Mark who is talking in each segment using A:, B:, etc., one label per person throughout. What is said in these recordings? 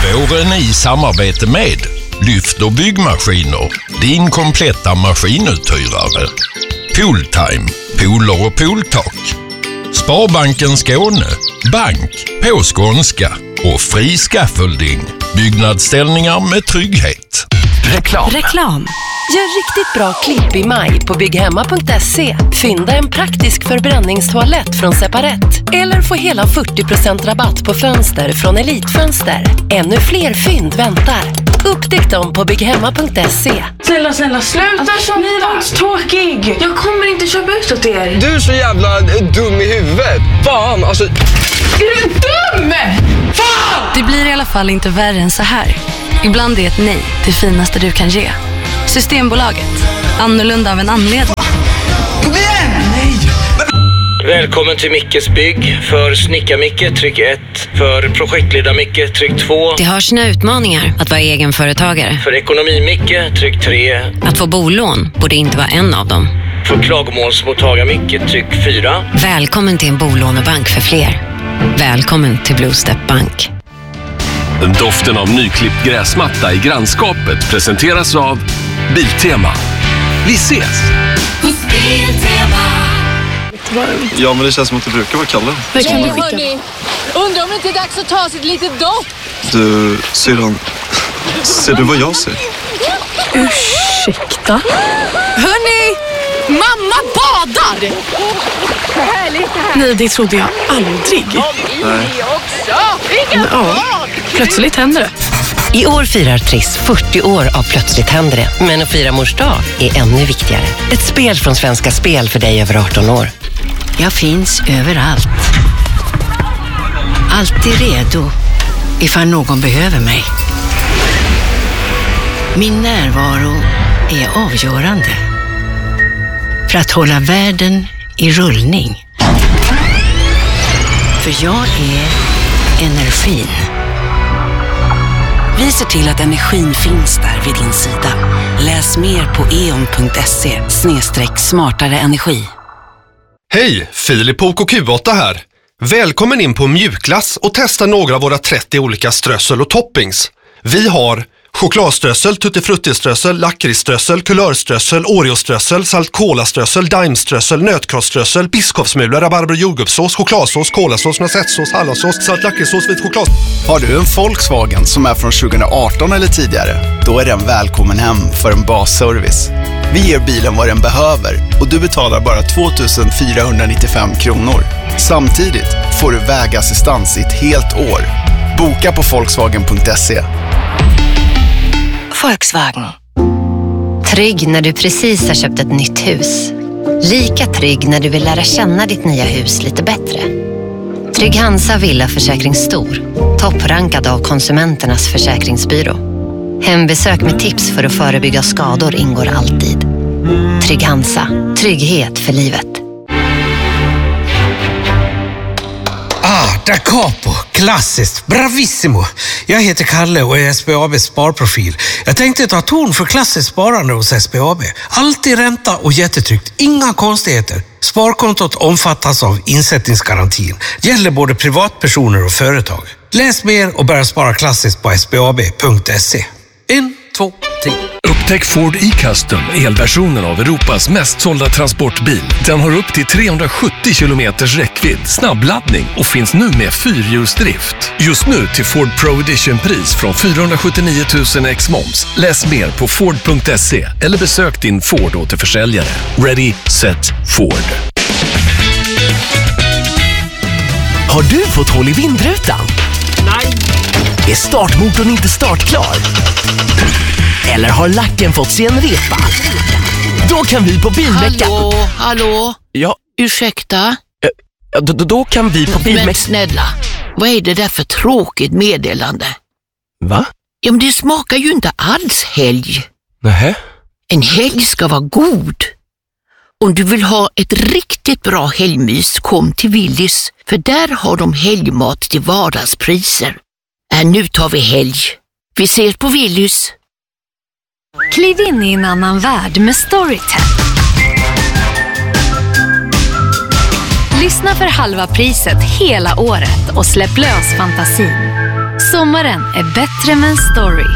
A: Våren i samarbete med Lyft och byggmaskiner, din kompletta maskinuthyrare. Pooltime, pooler och pooltak. Sparbanken Skåne, bank på skånska och fri scaffolding. Byggnadsställningar med trygghet.
B: Reklam. Gör riktigt bra klipp i maj på bygghemma.se. Fynda en praktisk förbränningstoalett från Separat. Eller få hela 40% rabatt på fönster från Elitfönster. Ännu fler fynd väntar. Upptäck dem på bygghemma.se.
C: Snälla, sluta som ni var tråkig. Jag kommer inte köpa ut åt er.
D: Du är så jävla dum i huvudet. Fan, alltså...
C: Är du dum? Fan!
E: Det blir i alla fall inte värre än så här. Ibland är ett nej det finaste du kan ge. Systembolaget. Annorlunda av en anledning.
D: Kom igen! Nej!
F: Välkommen till Mickes bygg. För Snicka-Micke, tryck 1. För Projektleda-Micke, tryck 2.
G: Det har sina utmaningar att vara egenföretagare.
F: För Ekonomi-Micke, tryck 3.
G: Att få bolån borde inte vara en av dem.
F: För Klagomålsmottagar-Micke, tryck 4.
G: Välkommen till en bolånebank för fler. Välkommen till Blue Step Bank.
H: Doften av nyklippt gräsmatta i grannskapet presenteras av Biltema. Vi ses!
I: Hos Biltema.
J: Ja, men det känns som att det brukar vara Kalle.
I: Hörni, undrar om det inte är dags att ta sitt litet dopp.
J: Du, syrran, ser du vad jag ser?
C: Ursäkta?
I: Hörni, mamma badar!
C: Nej, det trodde jag aldrig.
J: Nej.
C: Ja, plötsligt händer det.
B: I år firar Triss 40 år av Plötsligt händer det. Men att fira mors dag är ännu viktigare. Ett spel från Svenska Spel för dig över 18 år.
K: Jag finns överallt. Alltid redo ifall någon behöver mig. Min närvaro är avgörande för att hålla världen i rullning. För jag är energin.
B: Vi ser till att energin finns där vid din sida. Läs mer på eon.se/smartare energi.
L: Hej, Filip på OKQ8 här. Välkommen in på Mjukglass och testa några av våra 30 olika strössel och toppings. Vi har chokladströssel, tuttifruttiströssel, lakritsströssel, kulörströssel, oreoströssel, saltcolaströssel, daimströssel, nötkrosströssel, biskopsmula, rabarber, jordgubbssås, chokladsås, kolasås, noissettesås, hallonsås, salt lakritssås, vit choklad.
M: Har du en Volkswagen som är från 2018 eller tidigare? Då är den välkommen hem för en basservice. Vi ger bilen vad den behöver och du betalar bara 2 495 kronor. Samtidigt får du vägassistans i ett helt år. Boka på Volkswagen.se.
B: Volkswagen.
G: Trygg när du precis har köpt ett nytt hus. Lika trygg när du vill lära känna ditt nya hus lite bättre. Trygg Hansa Villaförsäkring Stor. Topprankad av Konsumenternas försäkringsbyrå. Hembesök med tips för att förebygga skador ingår alltid. Trygg Hansa. Trygghet för livet.
N: Da capo, klassiskt, bravissimo. Jag heter Kalle och är SBABs sparprofil. Jag tänkte ta ton för klassiskt sparande hos SBAB. Alltid ränta och jättetryggt, inga konstigheter. Sparkontot omfattas av insättningsgarantin. Gäller både privatpersoner och företag. Läs mer och börja spara klassiskt på sbab.se. 1, 2, 3.
H: Upptäck Ford e-Custom, elversionen av Europas mest sålda transportbil. Den har upp till 370 kilometers räckvidd, snabbladdning och finns nu med fyrhjulsdrift. Just nu till Ford Pro Edition-pris från 479 000 ex-moms. Läs mer på Ford.se eller besök din Ford-återförsäljare. Ready, set, Ford.
O: Har du fått hål i vindrutan?
C: Nej.
O: Är startmotorn inte startklar? Eller har lacken fått sig en repa? Då kan vi på Bilmecka...
K: Hallå?
O: Ja.
K: Ursäkta?
O: Då kan vi på Bilmecka...
K: Men snälla, vad är det där för tråkigt meddelande?
O: Va?
K: Ja, men det smakar ju inte alls helg.
O: Nähä?
K: En helg ska vara god. Om du vill ha ett riktigt bra helgmys, kom till Willys. För där har de helgmat till vardagspriser. Nu tar vi helg. Vi ses på Willys.
E: Kliv in i en annan värld med Storytel. Lyssna för halva priset hela året och släpp lös fantasin. Sommaren är bättre med en story.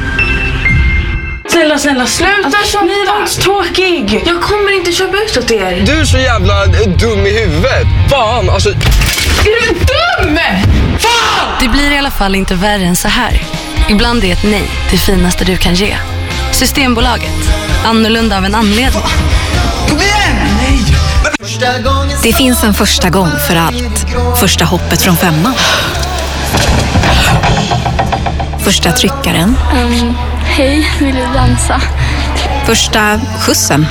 C: Snälla, sluta köpa. Ni är tråkig. Jag kommer inte köpa ut åt er.
D: Du är så jävla dum i huvudet. Fan, alltså...
C: Är du dum? Fan!
E: Det blir i alla fall inte värre än så här. Ibland är ett nej det finaste du kan ge. Systembolaget. Annorlunda av en anledning.
D: Kom igen! Nej!
P: Det finns en första gång för allt. Första hoppet från 5:an. Första tryckaren.
Q: Hej, vill du dansa?
P: Första skjutsen.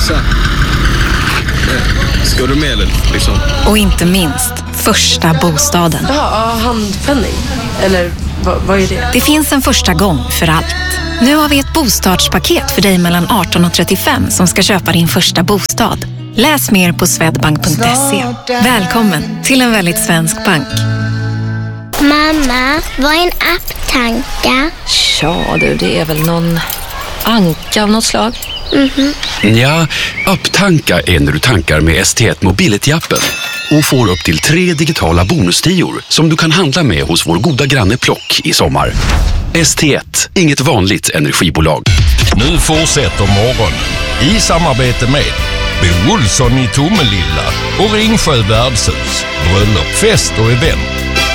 J: Ska du med eller liksom?
P: Och inte minst, första bostaden.
C: Ja, handpenning. Eller vad är det?
P: Det finns en första gång för allt. Nu har vi ett bostadspaket för dig mellan 18 och 35 som ska köpa din första bostad. Läs mer på swedbank.se. Välkommen till en väldigt svensk bank.
Q: Mamma, vad är en apptanka?
R: Ja du, det är väl någon anka av något slag.
S: Ja, apptanka är när du tankar med ST1 Mobility-appen och får upp till 3 digitala bonustior som du kan handla med hos vår goda granne Plock i sommar. ST1, inget vanligt energibolag.
A: Nu fortsätter morgonen i samarbete med Bo Olsson i Tomelilla och Ringsjö värdshus, bröllop, fest och event.